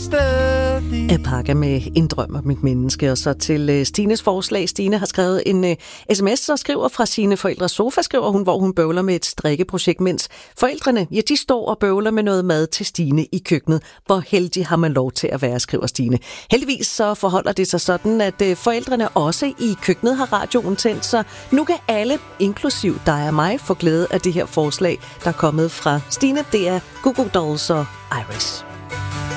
stadig. Jeg pakker med en drøm om mit menneske, og så til Stines forslag. Stine har skrevet en sms og skriver fra sine forældres sofa, skriver hun, hvor hun bøvler med et strikkeprojekt, mens forældrene, ja, de står og bøvler med noget mad til Stine i køkkenet. Hvor heldig har man lov til at være, skriver Stine. Heldigvis så forholder det sig sådan, at forældrene også i køkkenet har radioen tændt, så nu kan alle, inklusiv dig og mig, få glæde af det her forslag, der er kommet fra Stine. Det er Goo Goo Dolls og Iris.